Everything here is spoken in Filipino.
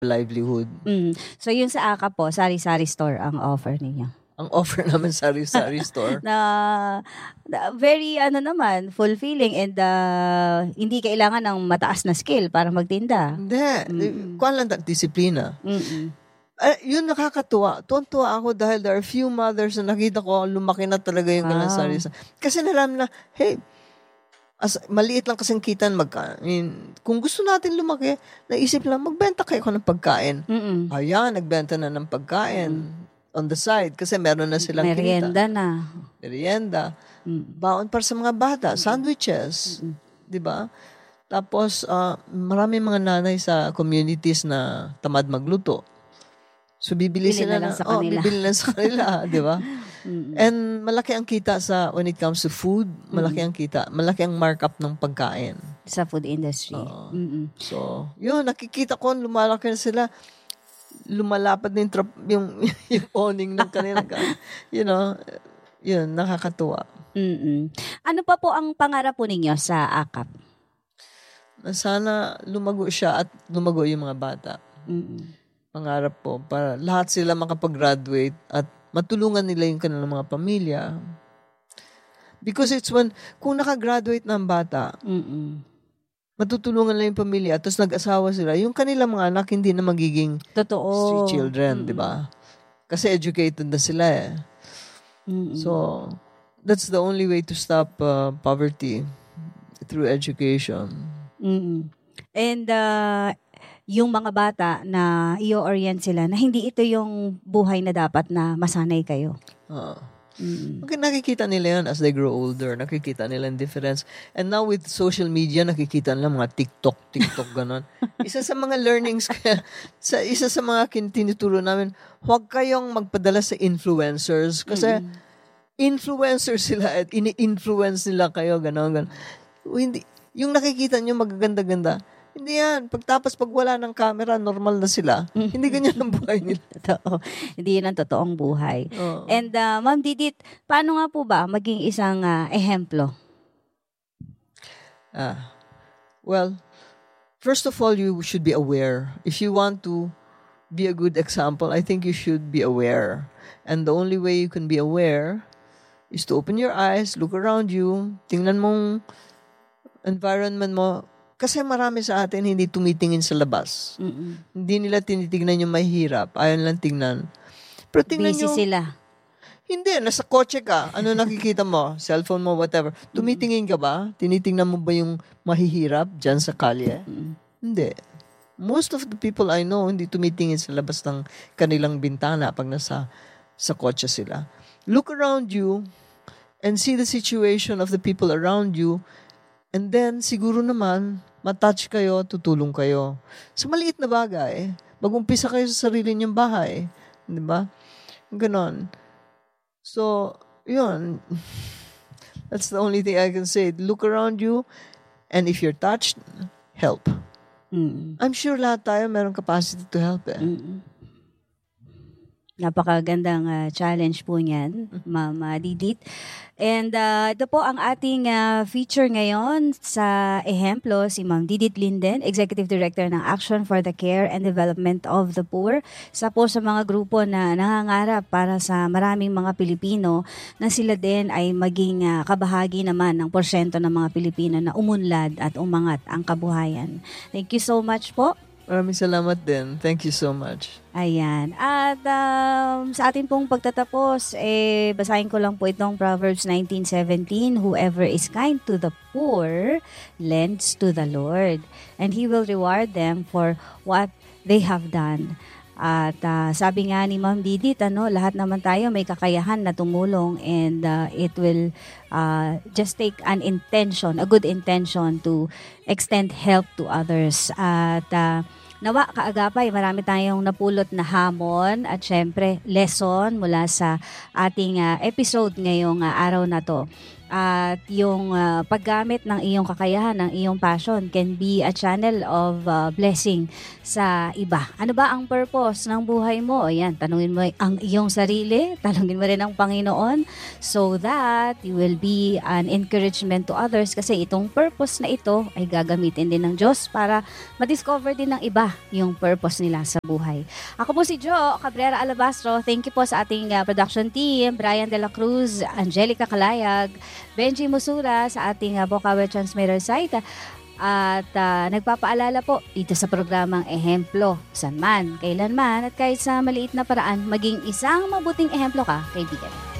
livelihood. So yun sa AKAP po, sari-sari store ang offer ninyo. Ang offer naman sari-sari store. Na very naman, fulfilling and hindi kailangan ng mataas na skill para magtinda. Hindi. Kuha lang disiplina. Yun nakakatuwa. Tuwan-tuwa ako dahil there are few mothers na nakita ko, lumaki na talaga yung kanilang sari. Kasi nalam na, hey, maliit lang kasing kita kung gusto natin lumaki, naisip lang, magbenta kayo ng pagkain. Ayan, nagbenta na ng pagkain on the side kasi meron na silang merienda kita. Merienda. Baon para sa mga bata, sandwiches. Diba? Tapos, marami mga nanay sa communities na tamad magluto. So, bibili sila lang sa kanila. Bibili lang sa kanila, di ba? And malaki ang kita when it comes to food, malaki ang kita, malaki ang markup ng pagkain. Sa food industry. So, yun, nakikita ko, lumalaki na sila, lumalapad na yung owning ng kanila. Yun, nakakatuwa. Ano pa po ang pangarap po ninyo sa AKAP? Sana lumago siya at lumago yung mga bata. Pangarap po, para lahat sila makapag-graduate at matulungan nila yung kanilang mga pamilya. Because kung nakagraduate ng bata, matutulungan nila yung pamilya, tapos nag-asawa sila, yung kanilang mga anak hindi na magiging street children, di ba? Kasi educated na sila eh. So, that's the only way to stop poverty, through education. And yung mga bata na i-orient sila na hindi ito yung buhay na dapat na masanay kayo. Nakikita nila yan as they grow older. Nakikita nila yung difference. And now with social media, nakikita nila mga TikTok, ganon. Isa sa mga learnings, isa sa mga tinuturo namin, huwag kayong magpadala sa influencers. Kasi influencers sila at ini-influence nila kayo, ganon. Hindi, yung nakikita nyo magaganda-ganda, hindi yan. Pag wala ng camera, normal na sila. Hindi ganyan ang buhay nila. Totoo. Hindi yan ang totoong buhay. And Ma'am Didit, paano nga po ba maging isang ehemplo? Well, first of all, you should be aware. If you want to be a good example, I think you should be aware. And the only way you can be aware is to open your eyes, look around you, tingnan mong environment mo. Kasi marami sa atin hindi tumitingin sa labas. Hindi nila tinitignan yung mahirap. Ayaw lang tingnan. Pero tingnan busy nyo. Sila. Hindi, nasa kotse ka. Ano nakikita mo? Cellphone mo, whatever. Tumitingin ka ba? Tinitingnan mo ba yung mahihirap dyan sa kalye? Hindi. Most of the people I know, hindi tumitingin sa labas ng kanilang bintana pag nasa kotse sila. Look around you and see the situation of the people around you. And then, siguro naman, matouch kayo, tutulong kayo. Sa maliit na bagay, mag-umpisa kayo sa sarili niyong bahay. Di ba? Ganon. So, yun. That's the only thing I can say. Look around you, and if you're touched, help. I'm sure lahat tayo meron capacity to help eh. Napakagandang challenge po niyan, Ma'am Didit. And ito po ang ating feature ngayon sa ehemplo, si Ma'am Didit Linden, Executive Director ng Action for the Care and Development of the Poor. Sa mga grupo na nangangarap para sa maraming mga Pilipino na sila din ay maging kabahagi naman ng porsyento ng mga Pilipino na umunlad at umangat ang kabuhayan. Thank you so much po. Maraming salamat din. Thank you so much. Ayan. At sa ating pong pagtatapos, basahin ko lang po itong Proverbs 19:17, whoever is kind to the poor lends to the Lord, and He will reward them for what they have done. At sabi nga ni Ma'am Didit, lahat naman tayo may kakayahan na tumulong, and it will just take an intention, a good intention to extend help to others. At nawa kaagapay, marami tayong napulot na hamon at syempre lesson mula sa ating episode ngayong araw na to. At yung paggamit ng iyong kakayahan, ng iyong passion can be a channel of blessing sa iba. Ano ba ang purpose ng buhay mo? Ayan, tanungin mo ang iyong sarili, tanungin mo rin ang Panginoon so that you will be an encouragement to others kasi itong purpose na ito ay gagamitin din ng Diyos para ma-discover din ng iba yung purpose nila sa buhay. Ako po si Jo Cabrera Alabastro. Thank you po sa ating production team, Brian De La Cruz, Angelica Calayag, Benji Musura sa ating Vocabulary Transmitter site. At nagpapaalala po dito sa programang Ehemplo, saan man, kailan man, at kahit sa maliit na paraan, maging isang mabuting ehemplo ka, kaibigan.